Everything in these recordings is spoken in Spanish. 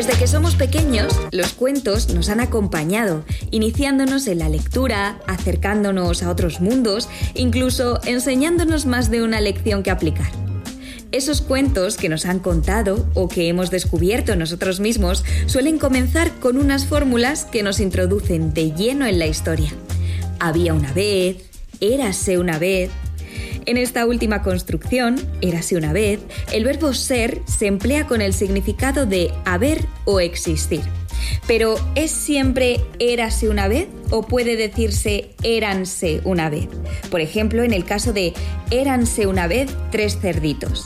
Desde que somos pequeños, los cuentos nos han acompañado, iniciándonos en la lectura, acercándonos a otros mundos, incluso enseñándonos más de una lección que aplicar. Esos cuentos que nos han contado o que hemos descubierto nosotros mismos suelen comenzar con unas fórmulas que nos introducen de lleno en la historia. Había una vez, érase una vez. En esta última construcción, érase una vez, el verbo ser se emplea con el significado de haber o existir. Pero ¿es siempre érase una vez o puede decirse éranse una vez? Por ejemplo, en el caso de éranse una vez 3 cerditos.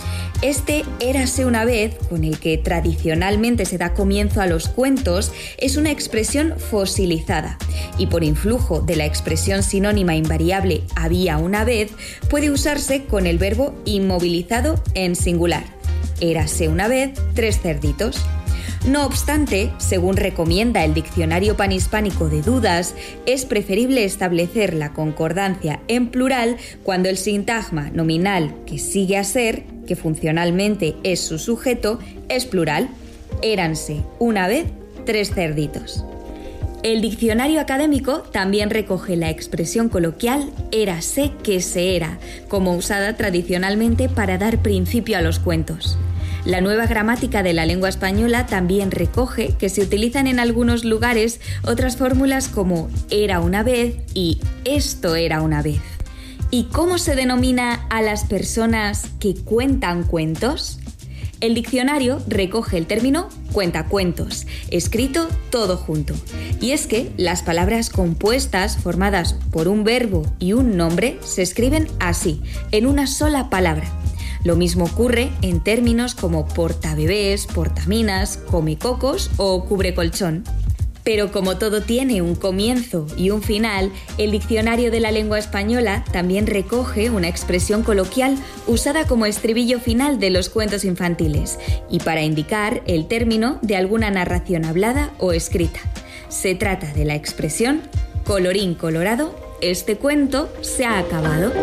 Este érase una vez, con el que tradicionalmente se da comienzo a los cuentos, es una expresión fosilizada y por influjo de la expresión sinónima invariable había una vez, puede usarse con el verbo inmovilizado en singular. Érase una vez 3 cerditos. No obstante, según recomienda el Diccionario Panhispánico de Dudas, es preferible establecer la concordancia en plural cuando el sintagma nominal que sigue a ser, que funcionalmente es su sujeto, es plural. Éranse una vez 3 cerditos. El diccionario académico también recoge la expresión coloquial érase que se era, como usada tradicionalmente para dar principio a los cuentos. La nueva gramática de la lengua española también recoge que se utilizan en algunos lugares otras fórmulas como era una vez y esto era una vez. ¿Y cómo se denomina a las personas que cuentan cuentos? El diccionario recoge el término cuentacuentos, escrito todo junto. Y es que las palabras compuestas formadas por un verbo y un nombre se escriben así, en una sola palabra. Lo mismo ocurre en términos como portabebés, portaminas, comecocos o cubrecolchón. Pero como todo tiene un comienzo y un final, el diccionario de la lengua española también recoge una expresión coloquial usada como estribillo final de los cuentos infantiles y para indicar el término de alguna narración hablada o escrita. Se trata de la expresión colorín colorado, este cuento se ha acabado.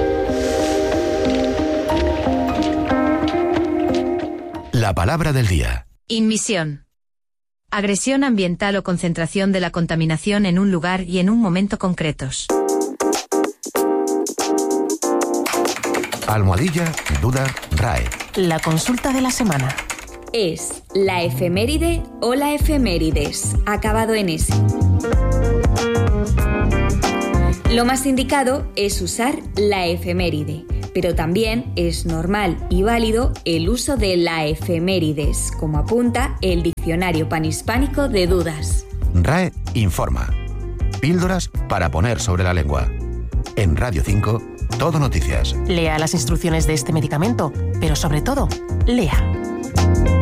La palabra del día. Inmisión. Agresión ambiental o concentración de la contaminación en un lugar y en un momento concretos. Almohadilla, duda, RAE. La consulta de la semana. Es la efeméride o la efemérides, acabado en S. Lo más indicado es usar la efeméride, pero también es normal y válido el uso de la efemérides, como apunta el Diccionario Panhispánico de Dudas. RAE informa. Píldoras para poner sobre la lengua. En Radio 5, Todo Noticias. Lea las instrucciones de este medicamento, pero sobre todo, lea.